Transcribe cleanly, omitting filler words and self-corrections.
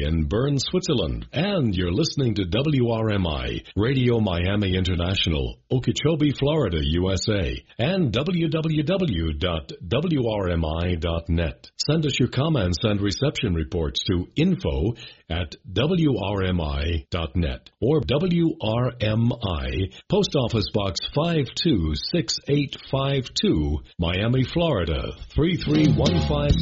in Bern, Switzerland. And you're listening to WRMI, Radio Miami International, Okeechobee, Florida, USA, and www.wrmi.net. Send us your comments and reception reports to info@wrmi.net or WRMI, Post Office Box 526852, Miami, Florida 33150.